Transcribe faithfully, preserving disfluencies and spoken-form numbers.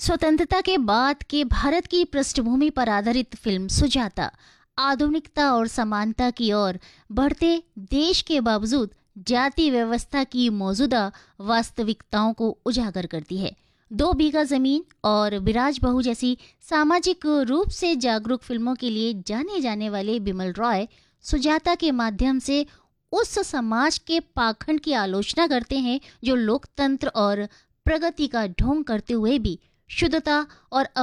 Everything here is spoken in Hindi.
स्वतंत्रता के बाद के भारत की पृष्ठभूमि पर आधारित फिल्म सुजाता आधुनिकता और समानता की ओर बढ़ते देश के बावजूद जाति व्यवस्था की मौजूदा वास्तविकताओं को उजागर करती है। दो बीघा जमीन और विराज बहू जैसी सामाजिक रूप से जागरूक फिल्मों के लिए जाने जाने वाले बिमल रॉय सुजाता के माध्यम से उस समाज के पाखंड की आलोचना करते हैं जो लोकतंत्र और प्रगति का ढोंग करते हुए भी शुद्धता और